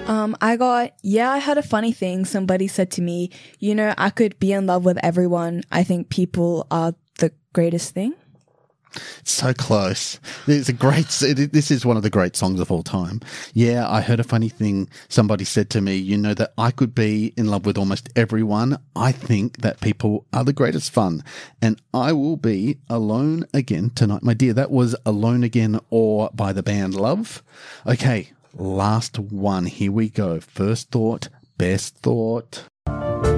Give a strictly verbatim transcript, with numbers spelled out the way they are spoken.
Um, I got, yeah, I had a funny thing. Somebody said to me, you know, I could be in love with everyone. I think people are the greatest thing. So close. It's a great, this is one of the great songs of all time. Yeah, I heard a funny thing. Somebody said to me, you know, that I could be in love with almost everyone. I think that people are the greatest fun. And I will be alone again tonight, my dear. That was Alone Again, or by the band Love. Okay, last one. Here we go. First thought, best thought.